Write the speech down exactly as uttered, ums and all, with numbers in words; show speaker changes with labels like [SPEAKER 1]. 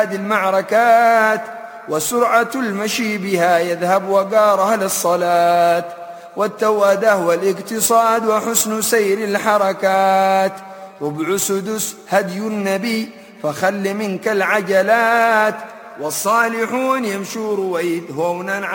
[SPEAKER 1] المعركات، وسرعة المشي بها يذهب وقارها للصلاة، والتوادة والاقتصاد وحسن سير الحركات. ربع سدس هدي النبي فخل منك العجلات، والصالحون يمشوا رويد هونا